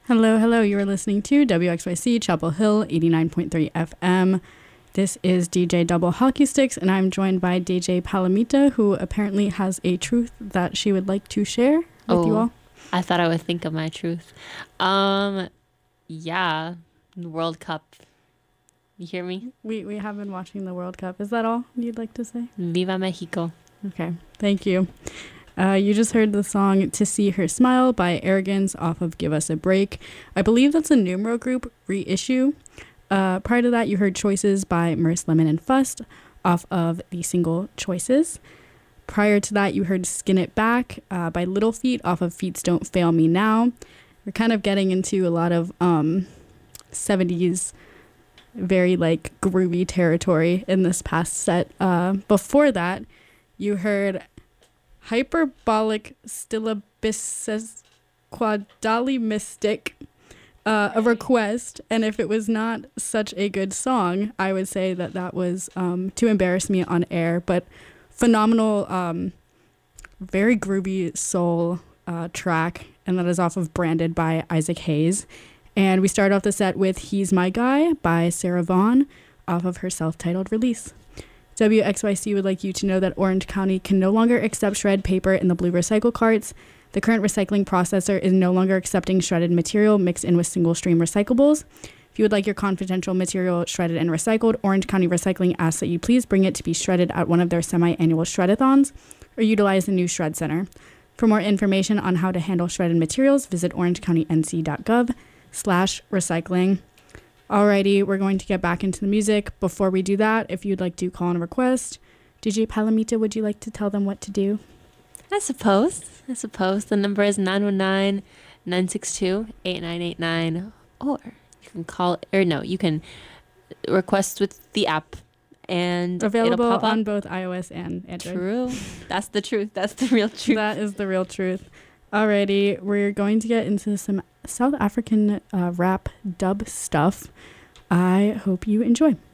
Hello, hello. You are listening to WXYC Chapel Hill 89.3 FM. This is DJ Double Hockey Sticks, and I'm joined by DJ Palamita, who apparently has a truth that she would like to share with you all. I thought I would think of my truth. Yeah, World Cup. You hear me? We have been watching the World Cup. Is that all you'd like to say? Viva Mexico. Okay, thank you. You just heard the song To See Her Smile by Arrogance off of Give Us a Break. I believe that's a Numero Group reissue. Prior to that, you heard Choices by Merce Lemon and Fust off of the single Choices. Prior to that, you heard Skin It Back by Little Feat off of Feats Don't Fail Me Now. We're kind of getting into a lot of 70s, very like groovy territory in this past set. Before that, you heard Hyperbolic Stylibisis Quadali Mystic, a request, and if it was not such a good song, I would say that that was to embarrass me on air, but phenomenal, very groovy soul track, and that is off of Branded by Isaac Hayes. And we start off the set with He's My Guy by Sarah Vaughan off of her self-titled release. WXYC would like you to know that Orange County can no longer accept shred paper in the blue recycle carts. The current recycling processor is no longer accepting shredded material mixed in with single-stream recyclables. If you would like your confidential material shredded and recycled, Orange County Recycling asks that you please bring it to be shredded at one of their semi-annual shredathons or utilize the new Shred Center. For more information on how to handle shredded materials, visit orangecountync.gov/recycling. Alrighty, we're going to get back into the music. Before we do that, if you'd like to call in a request, DJ Palamita, would you like to tell them what to do? I suppose. The number is 919-962-8989. Or you can call, or no, you can request with the app. And available it'll pop up on both iOS and Android. True. That's the truth. That's the real truth. That is the real truth. Alrighty, we're going to get into some South African rap dub stuff. I hope you enjoy.